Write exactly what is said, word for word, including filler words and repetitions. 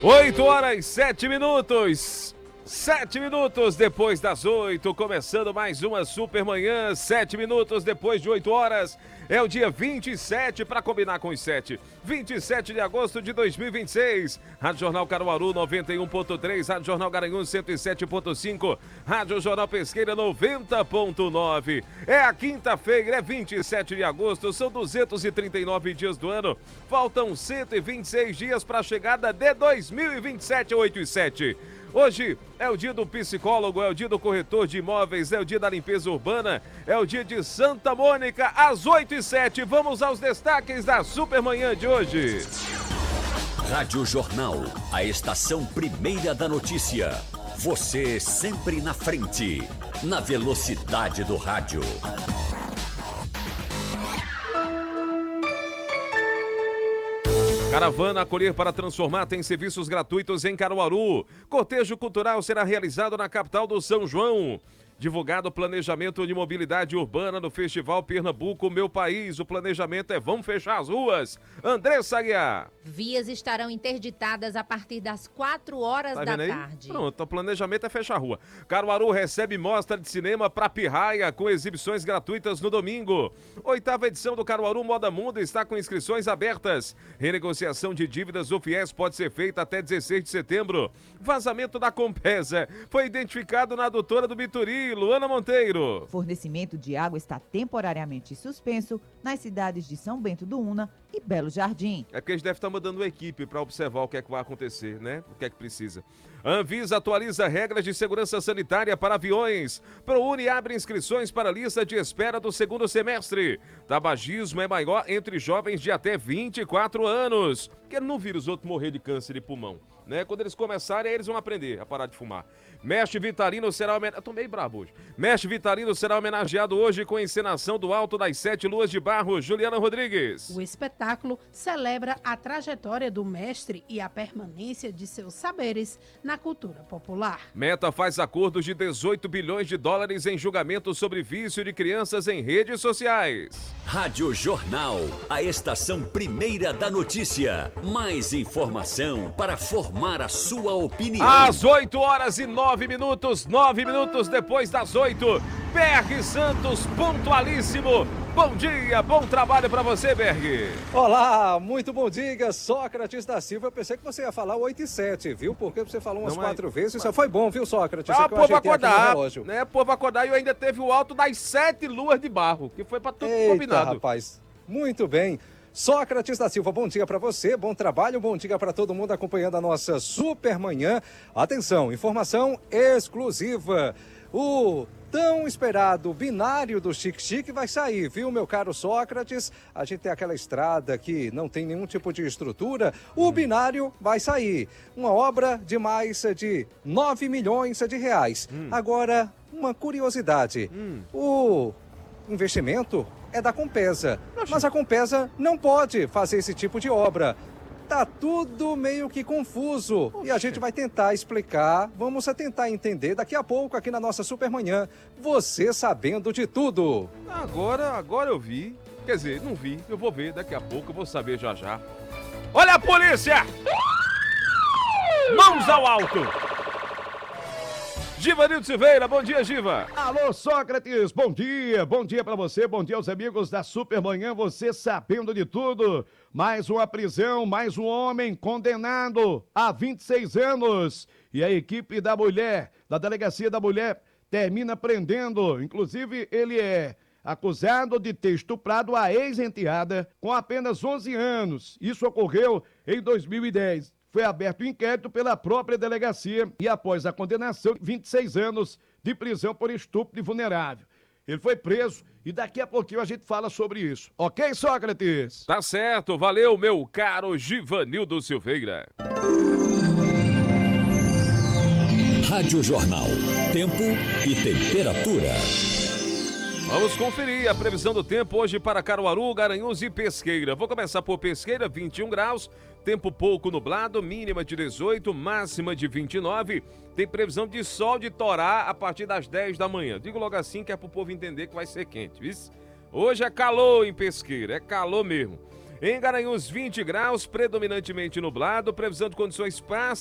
oito horas, sete minutos. Sete minutos depois das oito, começando mais uma Super Manhã. Sete minutos depois de oito horas. É o dia vinte e sete, para combinar com os sete. vinte e sete de agosto de dois mil e vinte e seis. Rádio Jornal Caruaru noventa e um ponto três, Rádio Jornal Garanhuns cento e sete ponto cinco, Rádio Jornal Pesqueira noventa ponto nove. É a quinta-feira, é vinte e sete de agosto, são duzentos e trinta e nove dias do ano. Faltam cento e vinte e seis dias para a chegada de dois mil e vinte e sete, oito e sete. Hoje é o dia do psicólogo, é o dia do corretor de imóveis, é o dia da limpeza urbana, é o dia de Santa Mônica, às oito e sete. Vamos aos destaques da Supermanhã de hoje. Rádio Jornal, a estação primeira da notícia. Você sempre na frente, na velocidade do rádio. Caravana Acolher para Transformar tem serviços gratuitos em Caruaru. Cortejo cultural será realizado na capital do São João. Divulgado planejamento de mobilidade urbana no Festival Pernambuco, Meu País. O planejamento é vamos fechar as ruas. Andressa Aguiar. Vias estarão interditadas a partir das quatro horas Tá da vendo aí? tarde. Pronto, o planejamento é fechar a rua. Caruaru recebe mostra de cinema pra Pirraia com exibições gratuitas no domingo. Oitava edição do Caruaru Moda Mundo está com inscrições abertas. Renegociação de dívidas do FIES pode ser feita até dezesseis de setembro. Vazamento da Compesa foi identificado na adutora do Bituri. Luana Monteiro. Fornecimento de água está temporariamente suspenso nas cidades de São Bento do Una e Belo Jardim. É porque eles devem estar mandando uma equipe para observar o que é que vai acontecer, né? O que é que precisa. Anvisa atualiza regras de segurança sanitária para aviões. ProUni abre inscrições para a lista de espera do segundo semestre. Tabagismo é maior entre jovens de até vinte e quatro anos. Porque não vira os outros morrer de câncer de pulmão, né? Quando eles começarem, eles vão aprender a parar de fumar. Mestre Vitalino será homenageado. Eu tô meio brabo hoje. Mestre Vitalino será homenageado hoje com a encenação do Alto das Sete Luas de Barro. Juliana Rodrigues. O espetáculo celebra a trajetória do mestre e a permanência de seus saberes na cultura popular. Meta faz acordos de dezoito bilhões de dólares em julgamento sobre vício de crianças em redes sociais. Rádio Jornal, a estação primeira da notícia. Mais informação para formar a sua opinião. Às oito horas e nove minutos, nove minutos depois das oito, Berg Santos pontualíssimo. Bom dia, bom trabalho para você, Berg. Olá, muito bom dia, Sócrates da Silva. Eu pensei que você ia falar oito e sete, viu? Porque você falou umas Não, quatro mas... vezes. Isso foi bom, viu, Sócrates? Ah, é que eu povo ajeitei aqui no acordar, relógio. né? Povo acordar, e eu ainda teve o alto das sete luas de barro, que foi para tudo Eita, combinado. rapaz, muito bem. Sócrates da Silva, bom dia para você, bom trabalho, bom dia para todo mundo acompanhando a nossa Super Manhã. Atenção, informação exclusiva. O tão esperado binário do Chique Chique vai sair, viu, meu caro Sócrates? A gente tem aquela estrada que não tem nenhum tipo de estrutura. O hum. binário vai sair. Uma obra de mais de nove milhões de reais. Hum. Agora, uma curiosidade. Hum. O investimento é da Compesa, mas a Compesa não pode fazer esse tipo de obra. Tá tudo meio que confuso. Oxe. E a gente vai tentar explicar, vamos tentar entender daqui a pouco aqui na nossa Supermanhã. Você sabendo de tudo. Agora, agora eu vi. Quer dizer, não vi, eu vou ver daqui a pouco, eu vou saber já já. Olha a polícia! Mãos ao alto! Givanildo Silveira, bom dia, Giva. Alô, Sócrates, bom dia, bom dia pra você, bom dia aos amigos da Supermanhã, você sabendo de tudo. Mais uma prisão, mais um homem condenado a vinte e seis anos. E a equipe da mulher, da Delegacia da Mulher, termina prendendo, inclusive ele é acusado de ter estuprado a ex-enteada com apenas onze anos. Isso ocorreu em dois mil e dez. Foi aberto o inquérito pela própria delegacia e após a condenação, vinte e seis anos de prisão por estupro de vulnerável. Ele foi preso e daqui a pouquinho a gente fala sobre isso. Ok, Sócrates? Tá certo, valeu, meu caro Givanildo Silveira. Rádio Jornal, tempo e temperatura. Vamos conferir a previsão do tempo hoje para Caruaru, Garanhuns e Pesqueira. Vou começar por Pesqueira, vinte e um graus, tempo pouco nublado, mínima de dezoito, máxima de vinte e nove. Tem previsão de sol de Torá a partir das dez da manhã. Digo logo assim que é para o povo entender que vai ser quente, viu? Hoje é calor em Pesqueira, é calor mesmo. Em Garanhuns, vinte graus, predominantemente nublado, previsão de condições